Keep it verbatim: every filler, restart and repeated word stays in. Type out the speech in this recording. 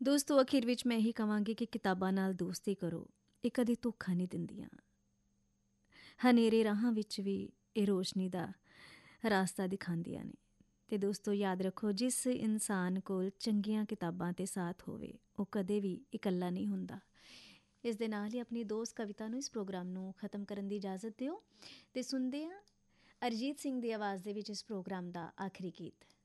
ਦੋਸਤੋ, ਅਖੀਰ ਵਿੱਚ ਮੈਂ ਇਹੀ ਕਹਾਂਗੀ ਕਿ ਕਿਤਾਬਾਂ ਨਾਲ ਦੋਸਤੀ ਕਰੋ। ਇਹ ਕਦੇ ਧੋਖਾ ਨਹੀਂ ਦਿੰਦੀਆਂ। ਹਨੇਰੇ ਰਾਹਾਂ ਵਿੱਚ ਵੀ ਇਹ ਰੋਸ਼ਨੀ ਦਾ ਰਾਸਤਾ ਦਿਖਾਉਂਦੀਆਂ ਨੇ। ਅਤੇ ਦੋਸਤੋ, ਯਾਦ ਰੱਖੋ, ਜਿਸ ਇਨਸਾਨ ਕੋਲ ਚੰਗੀਆਂ ਕਿਤਾਬਾਂ ਅਤੇ ਸਾਥ ਹੋਵੇ ਉਹ ਕਦੇ ਵੀ ਇਕੱਲਾ ਨਹੀਂ ਹੁੰਦਾ। ਇਸ ਦੇ ਨਾਲ ਹੀ ਆਪਣੀ ਦੋਸਤ ਕਵਿਤਾ ਨੂੰ ਇਸ ਪ੍ਰੋਗਰਾਮ ਨੂੰ ਖ਼ਤਮ ਕਰਨ ਦੀ ਇਜਾਜ਼ਤ ਦਿਓ ਅਤੇ ਸੁਣਦੇ ਹਾਂ ਅਰਿਜੀਤ ਸਿੰਘ ਦੀ ਆਵਾਜ਼ ਦੇ ਵਿੱਚ ਇਸ ਪ੍ਰੋਗਰਾਮ ਦਾ ਆਖਰੀ ਗੀਤ।